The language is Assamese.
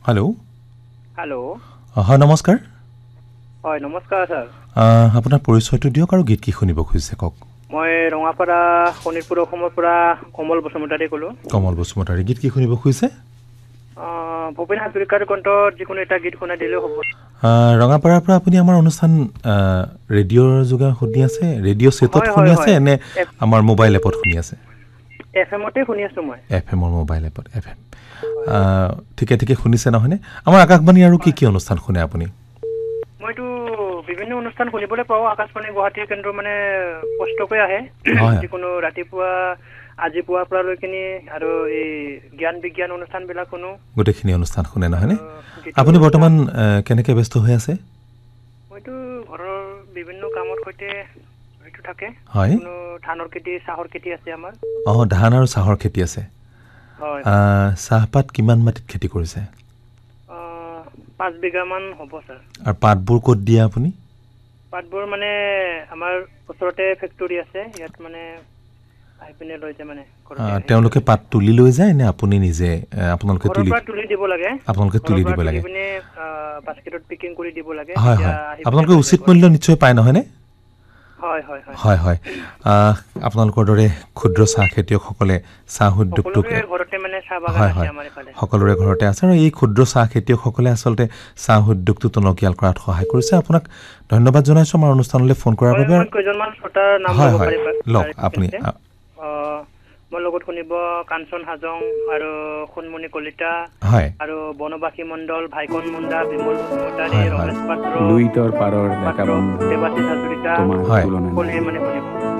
হেল্ল' হেল্ল' হয় নমস্কাৰ হয় নমস্কাৰ স্যাৰ আপোনাৰ পৰিচয়টো দিয়ক আৰু গীত কি শুনিব খুজিছে কওক মই ৰঙাপাৰা শোণিতপুৰ অসমৰ পৰা কমল বসুমতাৰী ক'লো কমল বসুমতাৰী গীত কি শুনিব খুজিছে ভূপেন হাজৰিকাৰ কণ্ঠত যিকোনো এটা গীত শুনাই দিলেও হ'ব ৰঙাপাৰাৰ পৰা আপুনি আমাৰ অনুষ্ঠান ৰেডিঅ'ৰ যোগে শুনি আছে ৰেডিঅ' ছেটত হয় শুনি হয় আছে হয় নে আমাৰ মোবাইল এপত শুনি আছে FM-তে শুনি আছো মই FM-ৰ মোবাইল এপত FM ঠিকে ঠিকে শুনিছে নহয়নে আমাৰ আকাশবাণী আৰু কি কি অনুষ্ঠান শুনে আপুনি মইতো বিভিন্ন অনুষ্ঠান শুনিবলৈ পাওঁ আকাশবাণী গুৱাহাটীৰ কেন্দ্ৰ মানে স্পষ্টকৈ আহে হয় যিকোনো ৰাতিপুৱা আজি পুৱাৰ পৰা লৈ কিনি আৰু এই জ্ঞান বিজ্ঞান অনুষ্ঠানবিলাক শুনো গোটেইখিনি অনুষ্ঠান শুনে নহয়নে গীতৰ আপুনি অনুষ্ঠান। বৰ্তমান কেনেকৈ ব্যস্ত হৈ আছে মইতো ঘৰৰ বিভিন্ন কামৰ সৈতে জড়িত থাকে হয় কোনো ধানৰ খেতি চাহৰ খেতি আছে আমাৰ ধান আৰু চাহৰ খেতি আছে হয় চাহপাত কিমান মাটিত খেতি কৰিছে 5 বিঘামান হ'ব স্যাৰ আৰু পাতবোৰ ক'ত দিয়ে আপুনি পাতবোৰ মানে আমাৰ ওচৰতে ফেক্টৰী আছে ইয়াত মানে আহি পিনে লৈ যায় মানে তেওঁলোকে পাত তুলি লৈ যায় নে আপুনি নিজে আপোনালোকে ঘৰৰ পৰা তুলি দিব লাগে আপোনালোকে তুলি দিব লাগে পিনে বাস্কেটত পেকিং কৰি দিব লাগে হয় হয় আপোনালোকে উচিত মূল্য নিশ্চয় পায় নহয়নে হয় হয় হয় হয় হয় আপোনালোকৰ দৰে ক্ষুদ্ৰ চাহ খেতিয়কসকলে চাহ উদ্যোগটোক ঘৰতে মানে চাহ বাগান হয় আছে হয় আমাৰ ইফালে সকলোৰে ঘৰতে আছে আৰু এই ক্ষুদ্ৰ চাহ খেতিয়কসকলে আচলতে চাহ উদ্যোগটো টনকিয়াল কৰাত সহায় কৰিছে আপোনাক ধন্যবাদ জনাইছোঁ আমাৰ অনুষ্ঠানলৈ ফোন কৰাৰ বাবে মই কেইজনমান শ্ৰোতাৰ নাম হয় ল'ব হয় পাৰিম লওক আপুনি মোৰ লগত শুনিব কাঞ্চন হাজং আৰু সোণমণি কলিতা হয় আৰু বনবাসী মণ্ডল ভাইকন মুণ্ডা বিমল বসুমতাৰী হয়, হয়। ৰমেশ পাত্ৰ লুইতৰ পাৰৰ ডেকা বন্ধু দেৱাশীষ হাজৰিকা হয়। সকলোৱে মানে শুনিব